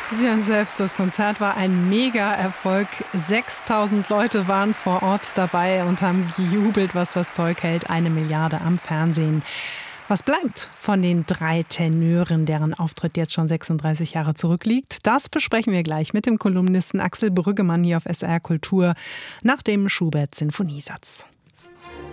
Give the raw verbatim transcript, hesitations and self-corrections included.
Sie hören selbst, das Konzert war ein Mega-Erfolg. sechstausend Leute waren vor Ort dabei und haben gejubelt, was das Zeug hält. Eine Milliarde am Fernsehen. Was bleibt von den drei Tenören, deren Auftritt jetzt schon sechsunddreißig Jahre zurückliegt? Das besprechen wir gleich mit dem Kolumnisten Axel Brüggemann hier auf S R Kultur nach dem Schubert-Sinfoniesatz.